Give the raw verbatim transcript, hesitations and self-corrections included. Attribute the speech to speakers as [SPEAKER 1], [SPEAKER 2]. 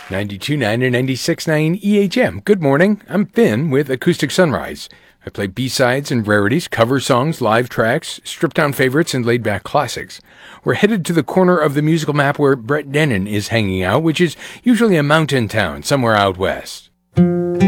[SPEAKER 1] ninety-two point nine and ninety-six point nine E H M. Good morning. I'm Finn with Acoustic Sunrise. I play B-sides and rarities, cover songs, live tracks, stripped-down favorites, and laid-back classics. We're headed to the corner of the musical map where Brett Dennen is hanging out, which is usually a mountain town somewhere out west.